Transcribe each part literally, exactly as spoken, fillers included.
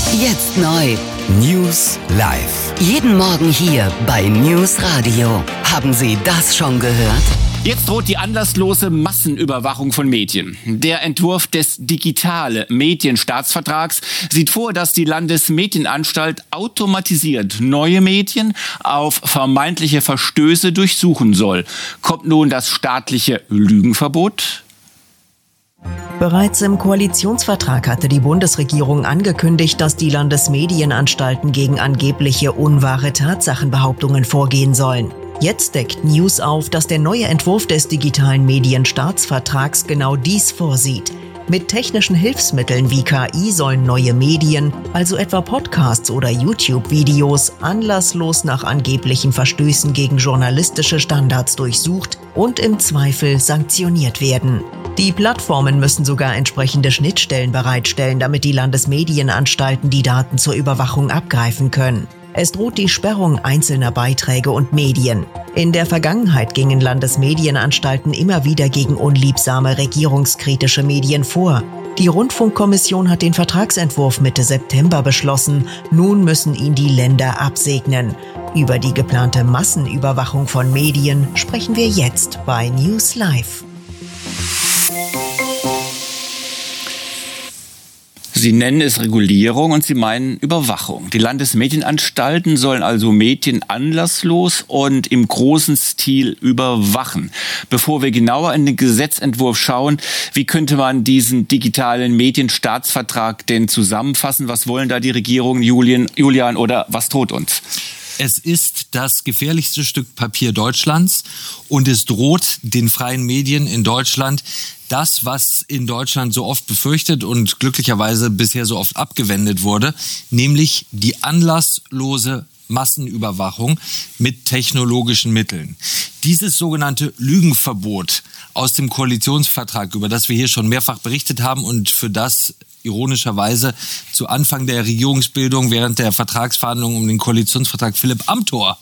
Jetzt neu. News Live. Jeden Morgen hier bei News Radio. Haben Sie das schon gehört? Jetzt droht die anlasslose Massenüberwachung von Medien. Der Entwurf des Digitale-Medienstaatsvertrags sieht vor, dass die Landesmedienanstalt automatisiert neue Medien auf vermeintliche Verstöße durchsuchen soll. Kommt nun das staatliche Lügenverbot? Bereits im Koalitionsvertrag hatte die Bundesregierung angekündigt, dass die Landesmedienanstalten gegen angebliche unwahre Tatsachenbehauptungen vorgehen sollen. Jetzt deckt News auf, dass der neue Entwurf des digitalen Medienstaatsvertrags genau dies vorsieht. Mit technischen Hilfsmitteln wie K I sollen neue Medien, also etwa Podcasts oder YouTube-Videos, anlasslos nach angeblichen Verstößen gegen journalistische Standards durchsucht und im Zweifel sanktioniert werden. Die Plattformen müssen sogar entsprechende Schnittstellen bereitstellen, damit die Landesmedienanstalten die Daten zur Überwachung abgreifen können. Es droht die Sperrung einzelner Beiträge und Medien. In der Vergangenheit gingen Landesmedienanstalten immer wieder gegen unliebsame regierungskritische Medien vor. Die Rundfunkkommission hat den Vertragsentwurf Mitte September beschlossen. Nun müssen ihn die Länder absegnen. Über die geplante Massenüberwachung von Medien sprechen wir jetzt bei News Live. Sie nennen es Regulierung und Sie meinen Überwachung. Die Landesmedienanstalten sollen also Medien anlasslos und im großen Stil überwachen. Bevor wir genauer in den Gesetzentwurf schauen, wie könnte man diesen digitalen Medienstaatsvertrag denn zusammenfassen? Was wollen da die Regierungen, Julian, Julian, oder was droht uns? Es ist das gefährlichste Stück Papier Deutschlands und es droht den freien Medien in Deutschland das, was in Deutschland so oft befürchtet und glücklicherweise bisher so oft abgewendet wurde, nämlich die anlasslose Massenüberwachung mit technologischen Mitteln. Dieses sogenannte Lügenverbot aus dem Koalitionsvertrag, über das wir hier schon mehrfach berichtet haben und für das ironischerweise zu Anfang der Regierungsbildung während der Vertragsverhandlungen um den Koalitionsvertrag Philipp Amthor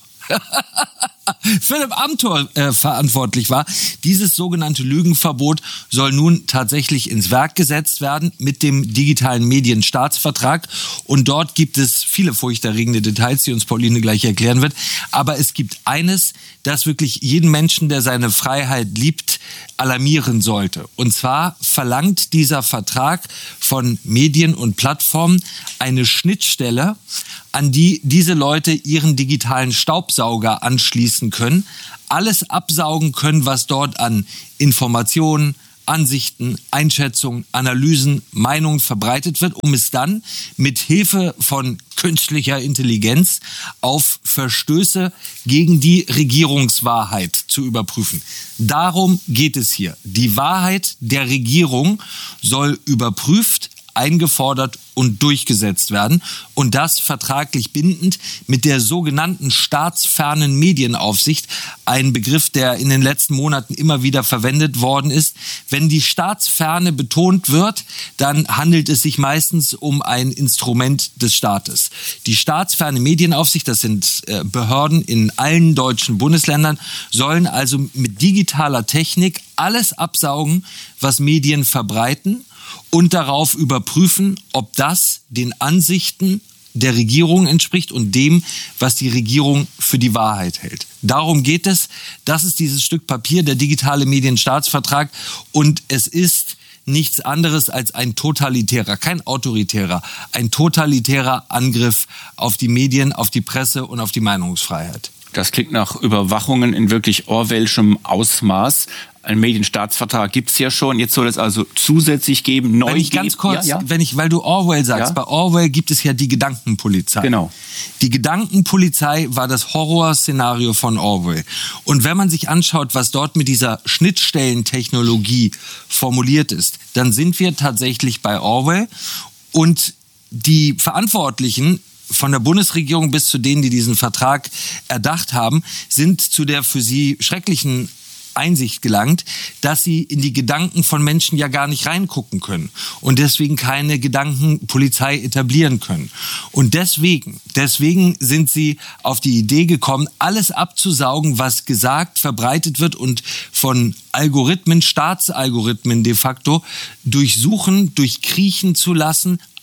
Philipp Amthor äh, verantwortlich war. Dieses sogenannte Lügenverbot soll nun tatsächlich ins Werk gesetzt werden mit dem digitalen Medienstaatsvertrag. Und dort gibt es viele furchterregende Details, die uns Pauline gleich erklären wird. Aber es gibt eines, das wirklich jeden Menschen, der seine Freiheit liebt, alarmieren sollte. Und zwar verlangt dieser Vertrag von Medien und Plattformen eine Schnittstelle, an die diese Leute ihren digitalen Staubsauger anschließen können, alles absaugen können, was dort an Informationen, Ansichten, Einschätzungen, Analysen, Meinungen verbreitet wird, um es dann mit Hilfe von künstlicher Intelligenz auf Verstöße gegen die Regierungswahrheit zu überprüfen. Darum geht es hier. Die Wahrheit der Regierung soll überprüft, eingefordert und durchgesetzt werden und das vertraglich bindend mit der sogenannten staatsfernen Medienaufsicht, ein Begriff, der in den letzten Monaten immer wieder verwendet worden ist. Wenn die Staatsferne betont wird, dann handelt es sich meistens um ein Instrument des Staates. Die staatsferne Medienaufsicht, das sind Behörden in allen deutschen Bundesländern, sollen also mit digitaler Technik alles absaugen, was Medien verbreiten, und darauf überprüfen, ob das den Ansichten der Regierung entspricht und dem, was die Regierung für die Wahrheit hält. Darum geht es. Das ist dieses Stück Papier, der digitale Medienstaatsvertrag. Und es ist nichts anderes als ein totalitärer, kein autoritärer, ein totalitärer Angriff auf die Medien, auf die Presse und auf die Meinungsfreiheit. Das klingt nach Überwachungen in wirklich orwellschem Ausmaß. Ein Medienstaatsvertrag gibt es ja schon. Jetzt soll es also zusätzlich geben, neu Wenn ich ganz geben. kurz, ja, ja. wenn ich, weil du Orwell sagst, Ja. bei Orwell gibt es ja die Gedankenpolizei. Genau. Die Gedankenpolizei war das Horrorszenario von Orwell. Und wenn man sich anschaut, was dort mit dieser Schnittstellentechnologie formuliert ist, dann sind wir tatsächlich bei Orwell. Und die Verantwortlichen von der Bundesregierung bis zu denen, die diesen Vertrag erdacht haben, sind zu der für sie schrecklichen Einsicht gelangt, dass sie in die Gedanken von Menschen ja gar nicht reingucken können und deswegen keine Gedankenpolizei etablieren können. Und deswegen, deswegen sind sie auf die Idee gekommen, alles abzusaugen, was gesagt, verbreitet wird und von Algorithmen, Staatsalgorithmen de facto durchsuchen, durchkriechen zu lassen,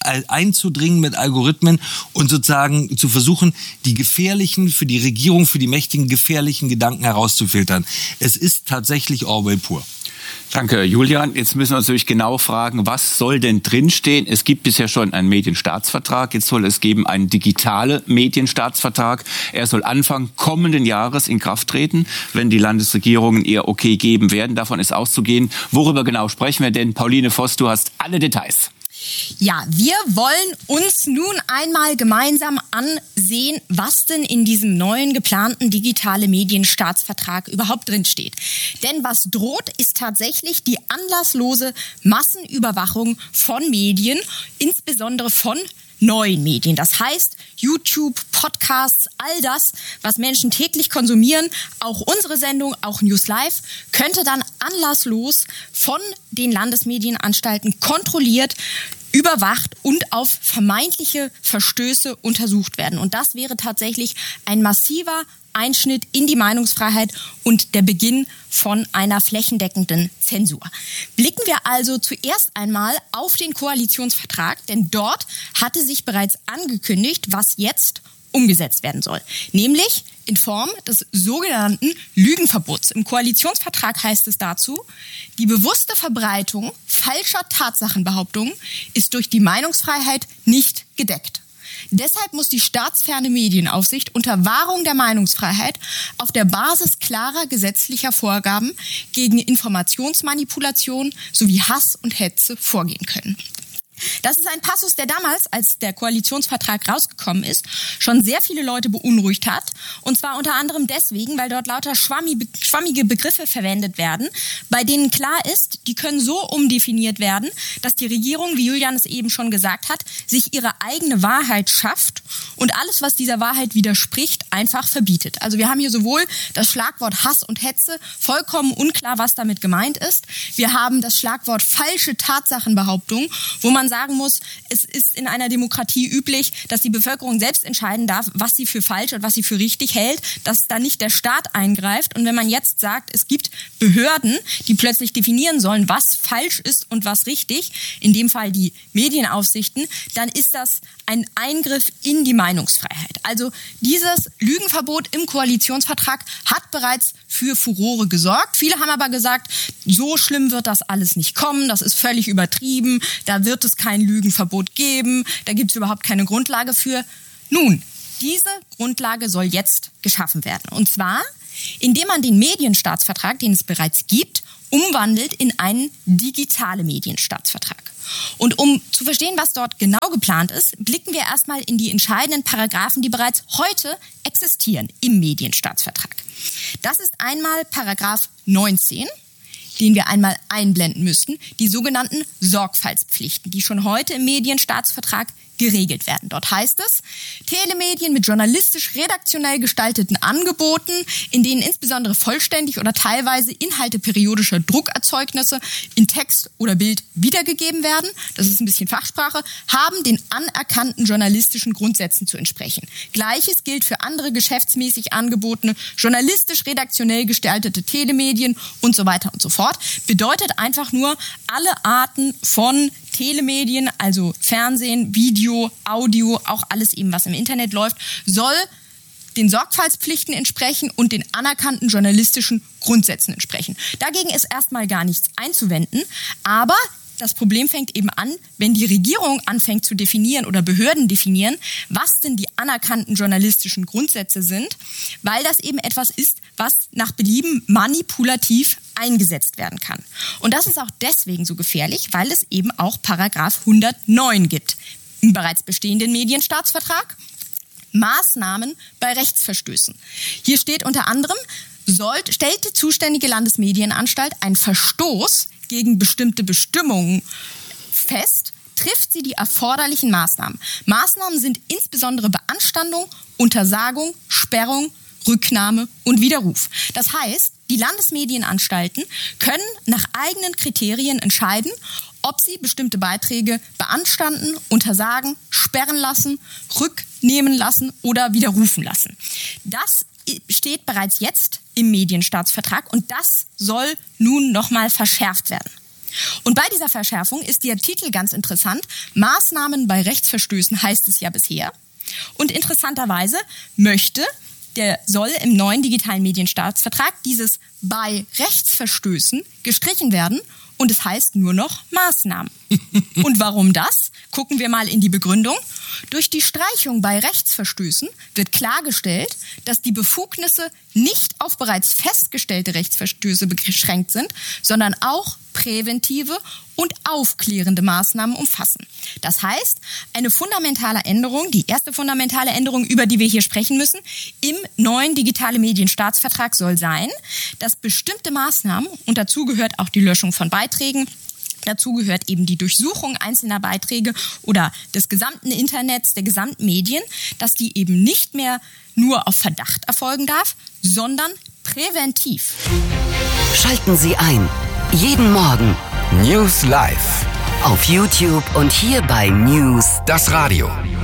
einzudringen mit Algorithmen und sozusagen zu versuchen, die gefährlichen, für die Regierung, für die Mächtigen gefährlichen Gedanken herauszufiltern. Es ist tatsächlich Orwell pur. Danke, Julian. Jetzt müssen wir uns natürlich genau fragen, was soll denn drinstehen? Es gibt bisher schon einen Medienstaatsvertrag. Jetzt soll es geben einen digitalen Medienstaatsvertrag. Er soll Anfang kommenden Jahres in Kraft treten, wenn die Landesregierungen ihr Okay geben werden. Davon ist auszugehen. Worüber genau sprechen wir denn? Pauline Voss, du hast alle Details. Ja, wir wollen uns nun einmal gemeinsam ansehen, was denn in diesem neuen geplanten digitale Medienstaatsvertrag überhaupt drinsteht. Denn was droht, ist tatsächlich die anlasslose Massenüberwachung von Medien, insbesondere von neuen Medien. Das heißt, YouTube, Podcasts, all das, was Menschen täglich konsumieren, auch unsere Sendung, auch News Live, könnte dann anlasslos von den Landesmedienanstalten kontrolliert, überwacht und auf vermeintliche Verstöße untersucht werden. Und das wäre tatsächlich ein massiver Einschnitt in die Meinungsfreiheit und der Beginn von einer flächendeckenden Zensur. Blicken wir also zuerst einmal auf den Koalitionsvertrag, denn dort hatte sich bereits angekündigt, was jetzt umgesetzt werden soll, nämlich in Form des sogenannten Lügenverbots. Im Koalitionsvertrag heißt es dazu, die bewusste Verbreitung falscher Tatsachenbehauptungen ist durch die Meinungsfreiheit nicht gedeckt. Deshalb muss die staatsferne Medienaufsicht unter Wahrung der Meinungsfreiheit auf der Basis klarer gesetzlicher Vorgaben gegen Informationsmanipulation sowie Hass und Hetze vorgehen können. Das ist ein Passus, der damals, als der Koalitionsvertrag rausgekommen ist, schon sehr viele Leute beunruhigt hat. Und zwar unter anderem deswegen, weil dort lauter schwammige Begriffe verwendet werden, bei denen klar ist, die können so umdefiniert werden, dass die Regierung, wie Julian es eben schon gesagt hat, sich ihre eigene Wahrheit schafft und alles, was dieser Wahrheit widerspricht, einfach verbietet. Also wir haben hier sowohl das Schlagwort Hass und Hetze, vollkommen unklar, was damit gemeint ist. Wir haben das Schlagwort falsche Tatsachenbehauptung, wo man sagen muss, es ist in einer Demokratie üblich, dass die Bevölkerung selbst entscheiden darf, was sie für falsch und was sie für richtig hält, dass da nicht der Staat eingreift. Und wenn man jetzt sagt, es gibt Behörden, die plötzlich definieren sollen, was falsch ist und was richtig, in dem Fall die Medienaufsichten, dann ist das ein Eingriff in die Meinungsfreiheit. Also dieses Lügenverbot im Koalitionsvertrag hat bereits für Furore gesorgt. Viele haben aber gesagt, so schlimm wird das alles nicht kommen, das ist völlig übertrieben, da wird es kein Lügenverbot geben, da gibt es überhaupt keine Grundlage für. Nun, diese Grundlage soll jetzt geschaffen werden. Und zwar, indem man den Medienstaatsvertrag, den es bereits gibt, umwandelt in einen digitalen Medienstaatsvertrag. Und um zu verstehen, was dort genau geplant ist, blicken wir erstmal in die entscheidenden Paragraphen, die bereits heute existieren im Medienstaatsvertrag. Das ist einmal Paragraph neunzehn, den wir einmal einblenden müssten, die sogenannten Sorgfaltspflichten, die schon heute im Medienstaatsvertrag geregelt werden. Dort heißt es, Telemedien mit journalistisch-redaktionell gestalteten Angeboten, in denen insbesondere vollständig oder teilweise Inhalte periodischer Druckerzeugnisse in Text oder Bild wiedergegeben werden, das ist ein bisschen Fachsprache, haben den anerkannten journalistischen Grundsätzen zu entsprechen. Gleiches gilt für andere geschäftsmäßig angebotene, journalistisch-redaktionell gestaltete Telemedien und so weiter und so fort. Bedeutet einfach nur, alle Arten von Telemedien, also Fernsehen, Video, Audio, auch alles eben, was im Internet läuft, soll den Sorgfaltspflichten entsprechen und den anerkannten journalistischen Grundsätzen entsprechen. Dagegen ist erstmal gar nichts einzuwenden, aber das Problem fängt eben an, wenn die Regierung anfängt zu definieren oder Behörden definieren, was denn die anerkannten journalistischen Grundsätze sind, weil das eben etwas ist, was nach Belieben manipulativ eingesetzt werden kann. Und das ist auch deswegen so gefährlich, weil es eben auch Paragraph hundertneun gibt im bereits bestehenden Medienstaatsvertrag. Maßnahmen bei Rechtsverstößen. Hier steht unter anderem, sollte, stellt die zuständige Landesmedienanstalt einen Verstoß gegen bestimmte Bestimmungen fest, trifft sie die erforderlichen Maßnahmen. Maßnahmen sind insbesondere Beanstandung, Untersagung, Sperrung, Rücknahme und Widerruf. Das heißt, die Landesmedienanstalten können nach eigenen Kriterien entscheiden, ob sie bestimmte Beiträge beanstanden, untersagen, sperren lassen, rücknehmen lassen oder widerrufen lassen. Das steht bereits jetzt im Medienstaatsvertrag und das soll nun nochmal verschärft werden. Und bei dieser Verschärfung ist der Titel ganz interessant. Maßnahmen bei Rechtsverstößen heißt es ja bisher. Und interessanterweise möchte, der soll im neuen digitalen Medienstaatsvertrag dieses bei Rechtsverstößen gestrichen werden und es heißt nur noch Maßnahmen. Und warum das? Gucken wir mal in die Begründung. Durch die Streichung bei Rechtsverstößen wird klargestellt, dass die Befugnisse nicht auf bereits festgestellte Rechtsverstöße beschränkt sind, sondern auch präventive und aufklärende Maßnahmen umfassen. Das heißt, eine fundamentale Änderung, die erste fundamentale Änderung, über die wir hier sprechen müssen, im neuen digitalen Medienstaatsvertrag soll sein, dass bestimmte Maßnahmen, und dazu gehört auch die Löschung von Beiträgen, dazu gehört eben die Durchsuchung einzelner Beiträge oder des gesamten Internets, der gesamten Medien, dass die eben nicht mehr nur auf Verdacht erfolgen darf, sondern präventiv. Schalten Sie ein. Jeden Morgen. News Live. Auf YouTube und hier bei News. Das Radio.